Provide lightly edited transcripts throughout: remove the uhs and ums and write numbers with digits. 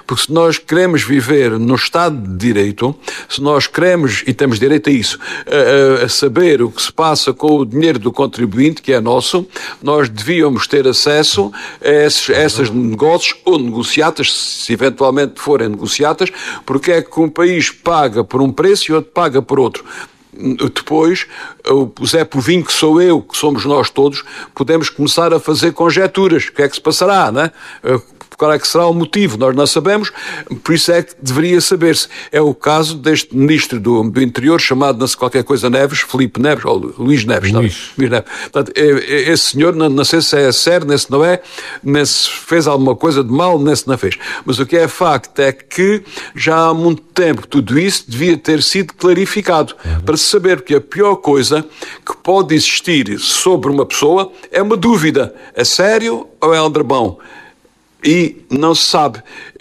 Porque se nós queremos viver no Estado de Direito, se nós queremos, e temos direito a isso, a saber o que se passa com o dinheiro do contribuinte, que é nosso, nós devíamos ter acesso a esses negócios ou negociatas, se eventualmente forem negociatas, porque é que um país paga por um preço e outro paga por outro. Depois, o Zé Povinho, que sou eu, que somos nós todos, podemos começar a fazer conjecturas. O que é que se passará, não é? Qual é que será o motivo? Nós não sabemos, por isso é que deveria saber-se. É o caso deste ministro do Interior, chamado, não sei qualquer coisa Neves, Filipe Neves, ou Luís Neves. Luís Neves. Portanto, esse senhor, não sei se é sério, nem se não é, nem se fez alguma coisa de mal, nem se não fez. Mas o que é facto é que já há muito tempo tudo isso devia ter sido clarificado, para se saber que a pior coisa que pode existir sobre uma pessoa é uma dúvida. É sério ou é aldrabão? E não se sabe.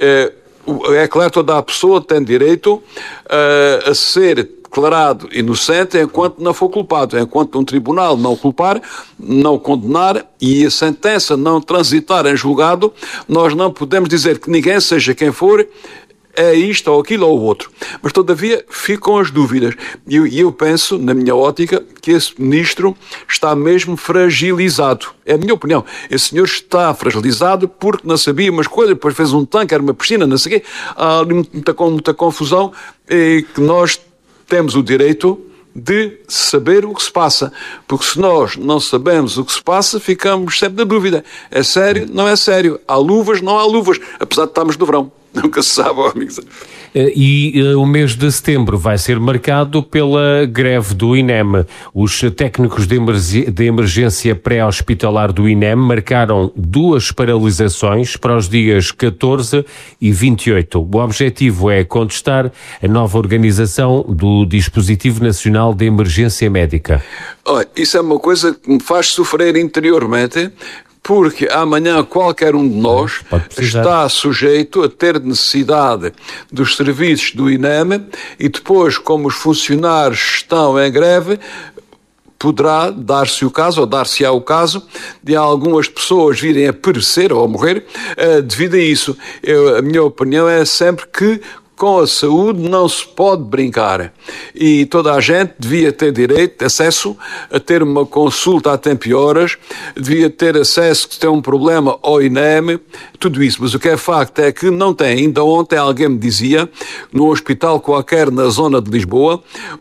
É claro, toda a pessoa tem direito a ser declarado inocente enquanto não for culpado. Enquanto um tribunal não culpar, não condenar e a sentença não transitar em julgado, nós não podemos dizer que ninguém, seja quem for, é isto ou aquilo ou o outro. Mas, todavia, ficam as dúvidas. E eu penso, na minha ótica, que esse ministro está mesmo fragilizado. É a minha opinião. Esse senhor está fragilizado porque não sabia umas coisas, depois fez um tanque, era uma piscina, não sei o quê. Há ali muita confusão e que nós temos o direito de saber o que se passa. Porque se nós não sabemos o que se passa, ficamos sempre na dúvida. É sério? Não é sério. Há luvas? Não há luvas. Apesar de estarmos no verão. Nunca se sabe, amigos. E o mês de setembro vai ser marcado pela greve do INEM. Os técnicos de emergência pré-hospitalar do INEM marcaram 2 paralisações para os dias 14 e 28. O objetivo é contestar a nova organização do Dispositivo Nacional de Emergência Médica. Olha, isso é uma coisa que me faz sofrer interiormente, porque amanhã qualquer um de nós está sujeito a ter necessidade dos serviços do INEM e depois, como os funcionários estão em greve, poderá dar-se o caso, ou dar-se-á o caso, de algumas pessoas virem a perecer ou a morrer devido a isso. A minha opinião é sempre que com a saúde não se pode brincar e toda a gente devia ter direito, acesso a ter uma consulta a tempo e horas, devia ter acesso, se tem um problema, ao INEM, tudo isso. Mas o que é facto é que não tem. Ainda ontem alguém me dizia, num hospital qualquer na zona de Lisboa,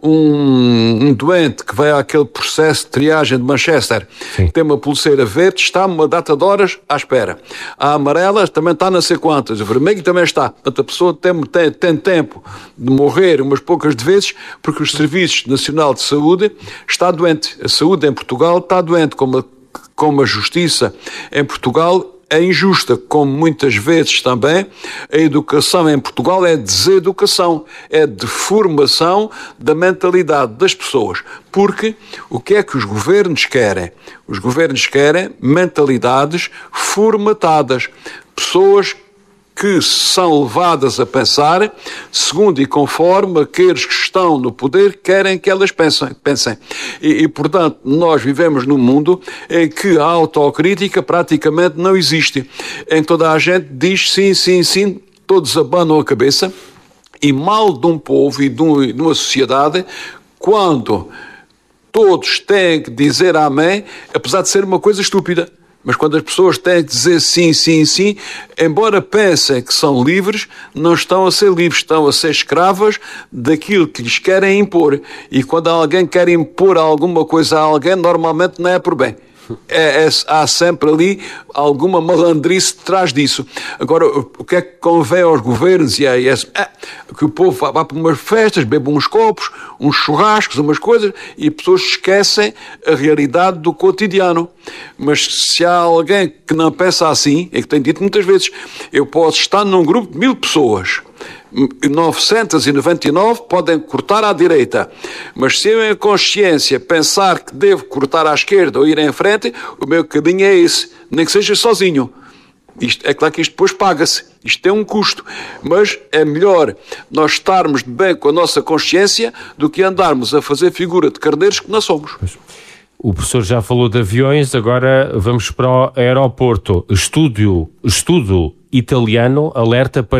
um doente que vai àquele processo de triagem de Manchester, tem uma pulseira verde, está uma data de horas à espera. A amarela também está não sei quantas, o vermelho também está. Portanto, a pessoa tem tempo de morrer umas poucas de vezes porque o Serviço Nacional de Saúde está doente. A saúde em Portugal está doente, como a justiça em Portugal é injusta, como muitas vezes também a educação em Portugal é deseducação, é deformação da mentalidade das pessoas. Porque o que é que os governos querem? Os governos querem mentalidades formatadas, pessoas que são levadas a pensar segundo e conforme aqueles que estão no poder querem que elas pensem. E, portanto, nós vivemos num mundo em que a autocrítica praticamente não existe. Em toda a gente diz sim, sim, sim, todos abanam a cabeça, e mal de um povo e de uma sociedade quando todos têm que dizer amém, apesar de ser uma coisa estúpida. Mas quando as pessoas têm que dizer sim, sim, sim, embora pensem que são livres, não estão a ser livres, estão a ser escravas daquilo que lhes querem impor. E quando alguém quer impor alguma coisa a alguém, normalmente não é por bem. Há sempre ali alguma malandrice detrás disso. Agora, o que é que convém aos governos e a IS? Que o povo vá para umas festas, beba uns copos, uns churrascos, umas coisas, e as pessoas esquecem a realidade do cotidiano. Mas se há alguém que não pensa assim, é que tenho dito muitas vezes, eu posso estar num grupo de 1000 pessoas, 999 podem cortar à direita, mas se eu em consciência pensar que devo cortar à esquerda ou ir em frente, o meu caminho é esse, nem que seja sozinho. É claro que isto depois paga-se, isto tem um custo, mas é melhor nós estarmos de bem com a nossa consciência do que andarmos a fazer figura de carneiros que não somos. O professor já falou de aviões, agora vamos para o aeroporto. Estudo italiano alerta para